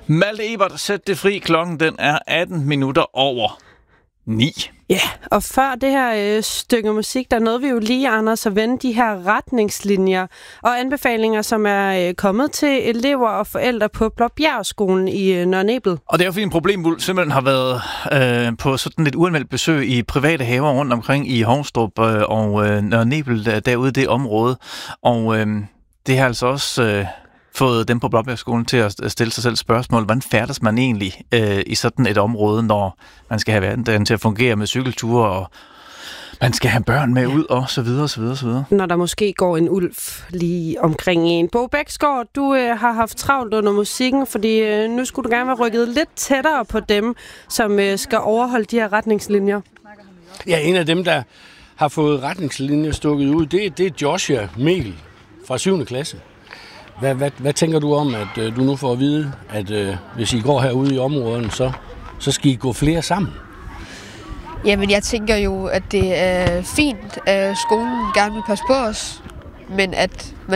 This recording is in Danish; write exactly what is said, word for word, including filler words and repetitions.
Malte Ebert, sæt det fri. Klokken den er atten minutter over ni. Ja, og før det her øh, stykke musik, der nåede vi jo lige, Anders, at vende de her retningslinjer og anbefalinger, som er øh, kommet til elever og forældre på Blåbjergskolen i øh, Nørre Nebel. Og det er jo fordi en problemfuld simpelthen har været øh, på sådan et uanmeldt besøg i private haver rundt omkring i Hovstrup øh, og øh, Nørre Nebel, derude i det område. Og øh, det har altså også... Øh, fået dem på Blåbjergskolen til at stille sig selv spørgsmål, hvordan færdes man egentlig øh, i sådan et område, når man skal have hverdagen til at fungere med cykelture, og man skal have børn med ud, og så videre, så videre, så videre. Når der måske går en ulv lige omkring en. Bo Bæksgaard, du øh, har haft travlt under musikken, fordi øh, nu skulle du gerne være rykket lidt tættere på dem, som øh, skal overholde de her retningslinjer. Ja, en af dem, der har fået retningslinjer stukket ud, det, det er Joshua Mikkel fra syvende klasse. Hvad, hvad, hvad tænker du om, at øh, du nu får at vide, at øh, hvis I går herude i områderne, så, så skal I gå flere sammen? Jamen, jeg tænker jo, at det er fint, at skolen gerne vil passe på os, men at man